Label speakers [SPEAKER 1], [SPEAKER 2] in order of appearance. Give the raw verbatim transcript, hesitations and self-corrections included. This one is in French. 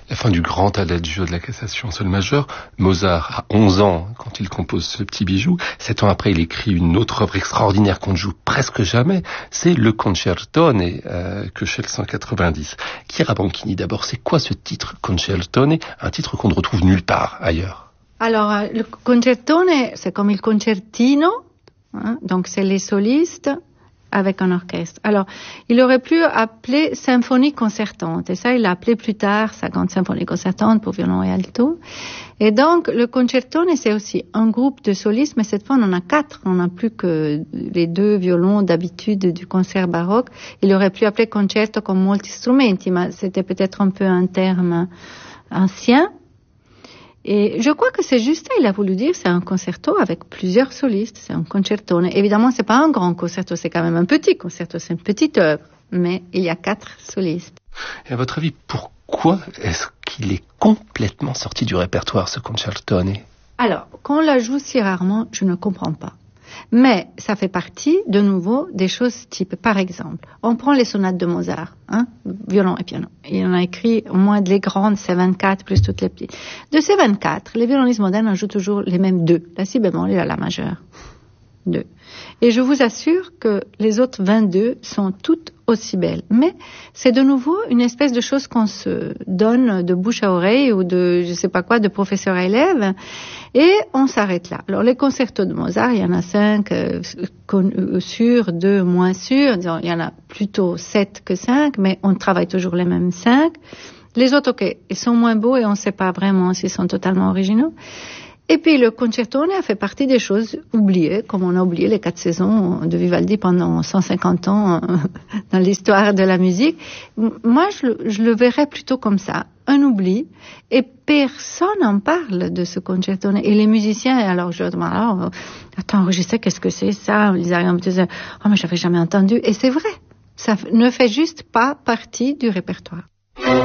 [SPEAKER 1] La fin du grand adagio de la cassation en sol majeur. Mozart a onze ans quand il compose ce petit bijou. Sept ans après, il écrit une autre œuvre extraordinaire qu'on ne joue presque jamais. C'est le Concertone, euh, que chez le cent quatre-vingt-dix. Chiara Banchini, d'abord, c'est quoi ce titre Concertone? Un titre qu'on ne retrouve nulle part ailleurs.
[SPEAKER 2] Alors, le Concertone, c'est comme il concertino, hein, donc c'est les solistes avec un orchestre. Alors, il aurait pu appeler symphonie concertante, et ça, il l'a appelé plus tard sa grande symphonie concertante pour violon et alto. Et donc, le concertone, c'est aussi un groupe de solistes, mais cette fois, on en a quatre. On n'a plus que les deux violons d'habitude du concert baroque. Il aurait pu appeler concerto con molti strumenti, mais c'était peut-être un peu un terme ancien. Et je crois que c'est juste ça, il a voulu dire, c'est un concerto avec plusieurs solistes, c'est un concertone. Évidemment, c'est pas un grand concerto, c'est quand même un petit concerto, c'est une petite œuvre, mais il y a quatre solistes.
[SPEAKER 1] Et à votre avis, pourquoi est-ce qu'il est complètement sorti du répertoire, ce concertone?
[SPEAKER 2] Alors, quand on la joue si rarement, je ne comprends pas. Mais ça fait partie, de nouveau, des choses type. Par exemple, on prend les sonates de Mozart, hein, violon et piano. Il en a écrit au moins les grandes, c'est vingt-quatre, plus toutes les petites. De ces vingt-quatre, les violonistes modernes en jouent toujours les mêmes deux, la si bémol et la la majeure. Deux. Et je vous assure que les autres vingt-deux sont toutes aussi belles. Mais c'est de nouveau une espèce de chose qu'on se donne de bouche à oreille ou de, je sais pas quoi, de professeur à élève. Et on s'arrête là. Alors, les concertos de Mozart, il y en a cinq euh, con, sûrs, deux moins sûrs. Disons, il y en a plutôt sept que cinq, mais on travaille toujours les mêmes cinq. Les autres, ok, ils sont moins beaux et on ne sait pas vraiment s'ils sont totalement originaux. Et puis le concertone a fait partie des choses oubliées, comme on a oublié les quatre saisons de Vivaldi pendant cent cinquante ans dans l'histoire de la musique. Moi, je le, je le verrais plutôt comme ça, un oubli, et personne n'en parle de ce concertone. Et les musiciens, alors je demande, alors, attends, je sais qu'est-ce que c'est ça? Ils arrivent à me dire, oh mais j'avais jamais entendu. Et c'est vrai, ça ne fait juste pas partie du répertoire.